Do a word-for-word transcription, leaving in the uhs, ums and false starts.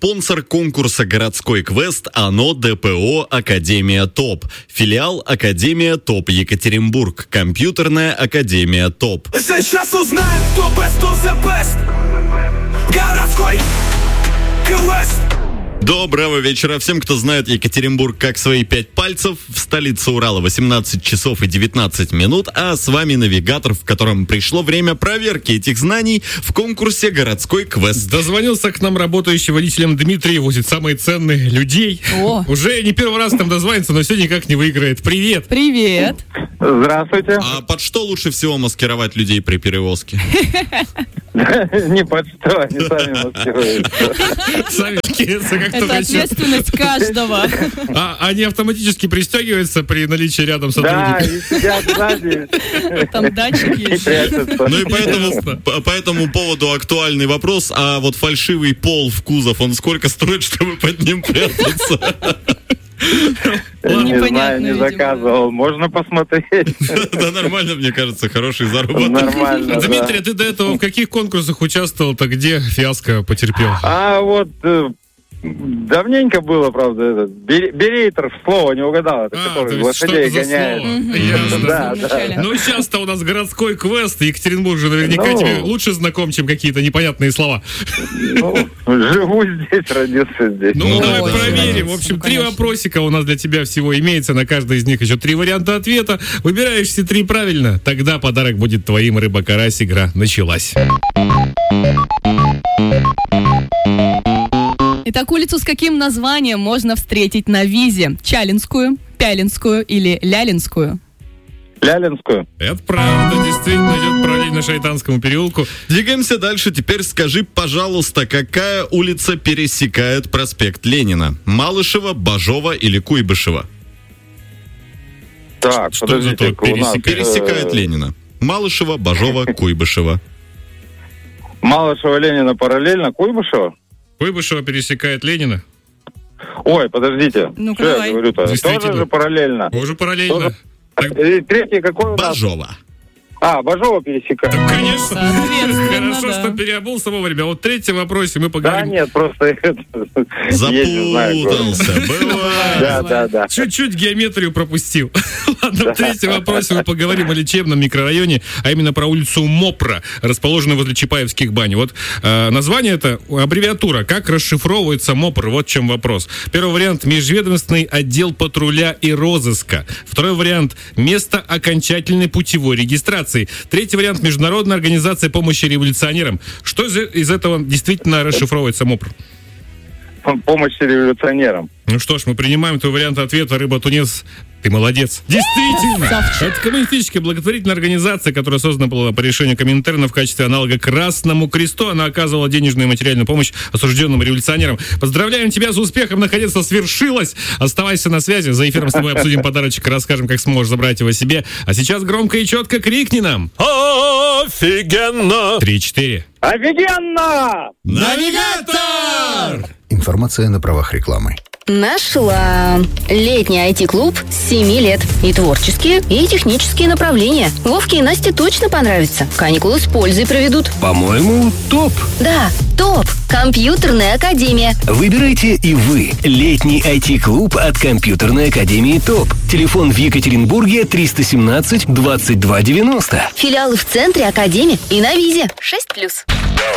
Спонсор конкурса «Городской квест» ОНО ДПО «Академия ТОП». Филиал «Академия ТОП Екатеринбург». Компьютерная академия ТОП. Сейчас узнаем, кто best of the best. Городской квест. Доброго вечера всем, кто знает Екатеринбург как свои пять пальцев. В столице Урала восемнадцать часов и девятнадцать минут, а с вами навигатор, в котором пришло время проверки этих знаний в конкурсе «Городской квест». Дозвонился к нам работающий водителем Дмитрий, возит самые ценные людей. О. Уже не первый раз там дозвонится, но все никак не выиграет. Привет! Привет! Здравствуйте. А под что лучше всего маскировать людей при перевозке? Не под что, они сами маскируются. Сами маскируются, как Это только что. ответственность каждого. А они автоматически пристегиваются при наличии рядом Да, сотрудника? и сидят сзади. Там датчик И есть. прячутся. Ну и по этому, по, по этому поводу актуальный вопрос. А вот фальшивый пол в кузов, он сколько стоит, чтобы под ним прятаться? Не Непонятно, знаю, не видимо. заказывал. Можно посмотреть. Да нормально, мне кажется, хороший заработок. Нормально, да. Дмитрий, а ты до этого в каких конкурсах участвовал-то? Где фиаско потерпел? А вот э, давненько было, правда, этот бер- берейтер, слово не угадал, это А, то который есть лошадей что-то за гоняет. слово. Мгм. Ясно. Да, В да. начале. Ну, сейчас-то у нас городской квест. Екатеринбург же наверняка Ну. тебе лучше знаком, чем какие-то непонятные слова. Ну, живу здесь, родился здесь. Ну, Ну, давай ой, проверим. В ну, общем, три конечно. вопросика у нас для тебя всего имеется. На каждый из них еще три варианта ответа. Выбираешь все три правильно, тогда подарок будет твоим. Рыба-карась. Игра началась. Итак, улицу с каким названием можно встретить на визе? Чалинскую, Пялинскую или Лялинскую? Лялинскую. Это правда, действительно идет параллельно Шайтанскому переулку. Двигаемся дальше. Теперь скажи, пожалуйста, какая улица пересекает проспект Ленина? Малышева, Бажова или Куйбышева? Так, Что за то подождите, у нас... пересекает? Пересекает э, Ленина. Малышева, Бажова, Куйбышева. Малышева, Ленина параллельно, Куйбышева? Куйбышева пересекает Ленина. Ой, подождите. Ну-ка, Что я давай. говорю-то? Действительно. Тоже же параллельно. Уже параллельно. Тоже- Так, И третий какой у нас? Бажова. А, Бажова пересекает. так, конечно. Соответственно, Хорошо, да. что переобулся вовремя. Вот в третьем вопросе мы Да поговорим. нет, просто это, ездил, знаю, город. Запутался. Бывает. Да, да, да. Чуть-чуть геометрию пропустил. Ладно, в третьем вопросе мы поговорим о лечебном микрорайоне, а именно про улицу Мопра, расположенную возле Чапаевских бань. Вот э, название это аббревиатура. Как расшифровывается Мопр? Вот в чем вопрос. Первый вариант — межведомственный отдел патруля и розыска. Второй вариант — место окончательной путевой регистрации. Третий вариант — международная организация помощи революционерам. Что из, из этого действительно расшифровывается Мопр? Помощь революционерам. Ну что ж, мы принимаем твой вариант ответа. Рыба-тунец, ты молодец. Действительно! Это коммунистическая благотворительная организация, которая создана была по решению Коминтерна в качестве аналога Красному Кресту. Она оказывала денежную и материальную помощь осужденным революционерам. Поздравляем тебя с успехом, наконец-то свершилось. Оставайся на связи, за эфиром с тобой обсудим подарочек и расскажем, как сможешь забрать его себе. А сейчас громко и четко крикни нам. Офигенно! Три-четыре. Офигенно! Навигатор! Информация на правах рекламы. Нашла. Летний ай ти-клуб с семи лет. И творческие, и технические направления. Вовке и Насте точно понравится. Каникулы с пользой проведут. По-моему, топ. Да, топ. Компьютерная академия. Выбирайте и вы. Летний ай ти-клуб от Компьютерной академии ТОП. Телефон в Екатеринбурге триста семнадцать двадцать два девяносто. Филиалы в центре, академии и на визе. шесть плюс.